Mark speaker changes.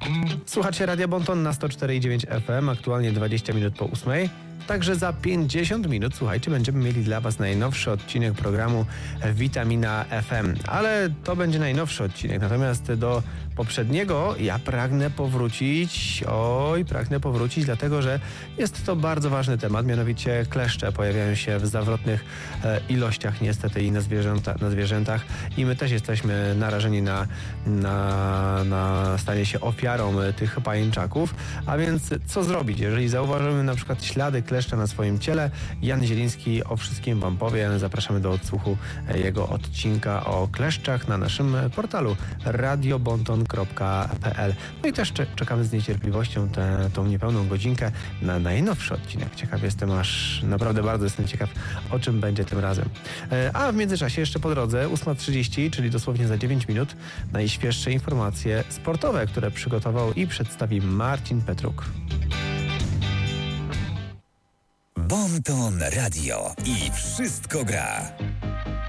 Speaker 1: Słuchacie Radia Bonton na 104,9 FM, aktualnie 20 minut po 8. Także za 50 minut, słuchajcie, będziemy mieli dla Was najnowszy odcinek programu Witamina FM. Ale to będzie najnowszy odcinek, natomiast do poprzedniego ja pragnę powrócić, dlatego że jest to bardzo ważny temat, mianowicie kleszcze pojawiają się w zawrotnych ilościach niestety i na zwierzętach i my też jesteśmy narażeni na stanie się ofiarą tych pajęczaków. A więc co zrobić, jeżeli zauważymy na przykład ślady kleszcza na swoim ciele? Jan Zieliński o wszystkim Wam powie. Zapraszamy do odsłuchu jego odcinka o kleszczach na naszym portalu radiobonton.pl. No i też czekamy z niecierpliwością tą niepełną godzinkę na najnowszy odcinek. Ciekaw jestem, naprawdę bardzo jestem ciekaw, o czym będzie tym razem. A w międzyczasie jeszcze po drodze 8:30, czyli dosłownie za 9 minut, najświeższe informacje sportowe, które przygotował i przedstawi Marcin Petruk.
Speaker 2: Bonton Radio i wszystko gra.